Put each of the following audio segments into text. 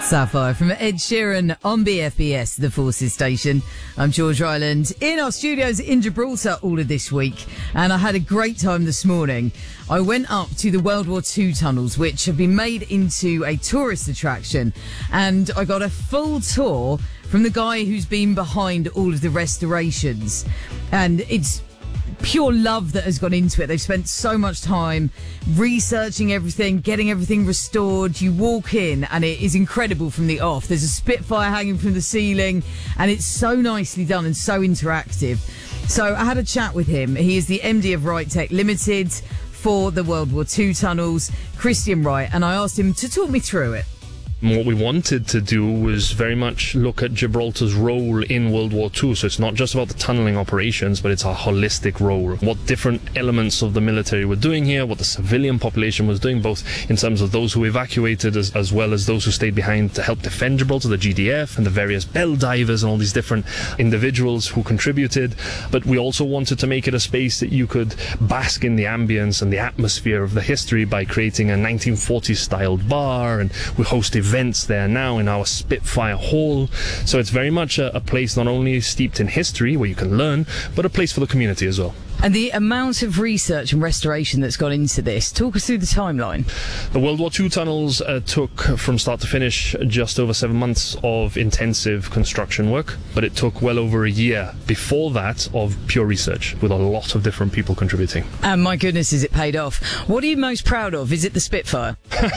Sapphire from Ed Sheeran on BFBS, the Forces Station. I'm George Ryland in our studios in Gibraltar all of this week, and I had a great time this morning. I went up to the World War II tunnels, which have been made into a tourist attraction, and I got a full tour from the guy who's been behind all of the restorations, and it's pure love that has gone into it. They've spent so much time researching everything, getting everything restored. You walk in and it is incredible from the off. There's a Spitfire hanging from the ceiling and it's so nicely done and so interactive. So I had a chat with him. He is the MD of Wright Tech Limited for the World War II tunnels, Christian Wright, and I asked him to talk me through it. What we wanted to do was very much look at Gibraltar's role in World War II. So it's not just about the tunneling operations, but it's a holistic role. What different elements of the military were doing here, what the civilian population was doing, both in terms of those who evacuated as well as those who stayed behind to help defend Gibraltar, the GDF and the various bell divers and all these different individuals who contributed. But we also wanted to make it a space that you could bask in the ambience and the atmosphere of the history by creating a 1940s styled bar, and we host events there now in our Spitfire Hall. So it's very much a place not only steeped in history where you can learn, but a place for the community as well. And the amount of research and restoration that's gone into this, talk us through the timeline. The World War II tunnels took from start to finish just over 7 months of intensive construction work, but it took well over a year before that of pure research with a lot of different people contributing. And my goodness, is it paid off. What are you most proud of? Is it the Spitfire?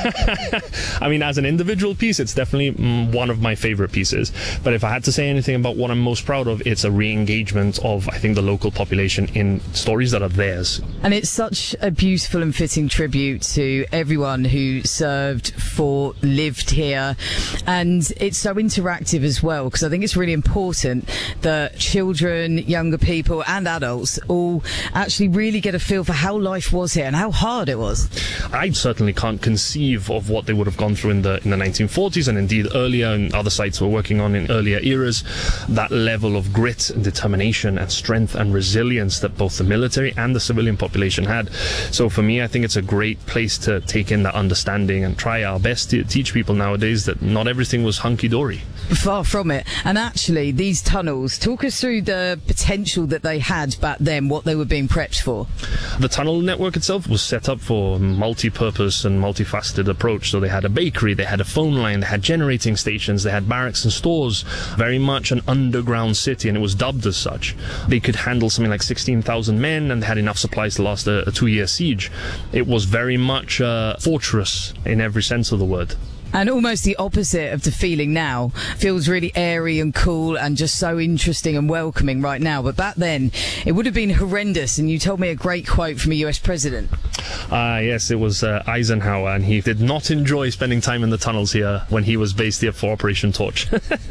I mean, as an individual piece, it's definitely one of my favorite pieces. But if I had to say anything about what I'm most proud of, it's a re-engagement of, I think, the local population in stories that are theirs. And it's such a beautiful and fitting tribute to everyone who served, fought, lived here. And it's so interactive as well, because I think it's really important that children, younger people and adults all actually really get a feel for how life was here and how hard it was. I certainly can't conceive of what they would have gone through in the 1940s and indeed earlier, and other sites we're working on in earlier eras. That level of grit and determination and strength and resilience that both the military and the civilian population had. So for me, I think it's a great place to take in that understanding and try our best to teach people nowadays that not everything was hunky-dory. Far from it. And actually, these tunnels, talk us through the potential that they had back then, what they were being prepped for. The tunnel network itself was set up for a multi-purpose and multifaceted approach. So they had a bakery, they had a phone line, they had generating stations, they had barracks and stores. Very much an underground city, and it was dubbed as such. They could handle something like 16,000 men, and they had enough supplies to last a 2-year siege. It was very much a fortress in every sense of the word. And almost the opposite of the feeling now. Feels really airy and cool and just so interesting and welcoming right now. But back then, it would have been horrendous. And you told me a great quote from a US president. Yes, it was Eisenhower, and he did not enjoy spending time in the tunnels here when he was based here for Operation Torch.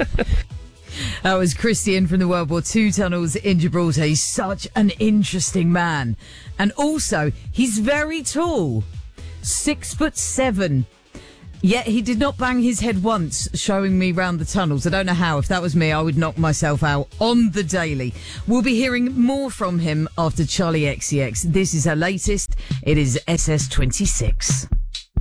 That was Christian from the World War II tunnels in Gibraltar. He's such an interesting man. And also, he's very tall. 6'7". Yet he did not bang his head once showing me round the tunnels. I don't know how. If that was me, I would knock myself out on the daily. We'll be hearing more from him after Charlie XCX. This is her latest. It is SS26.